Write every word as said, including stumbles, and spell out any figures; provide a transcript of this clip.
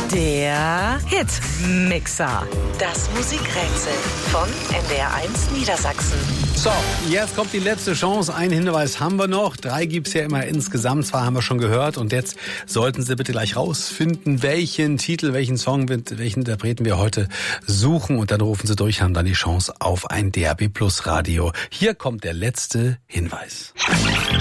Der Hitmixer. Das Musikrätsel von N D R eins Niedersachsen. So, jetzt kommt die letzte Chance. Einen Hinweis haben wir noch. Drei gibt's ja immer insgesamt. Zwei haben wir schon gehört. Und jetzt sollten Sie bitte gleich rausfinden, welchen Titel, welchen Song, welchen Interpreten wir heute suchen. Und dann rufen Sie durch, haben dann die Chance auf ein D A B Plus Radio. Hier kommt der letzte Hinweis.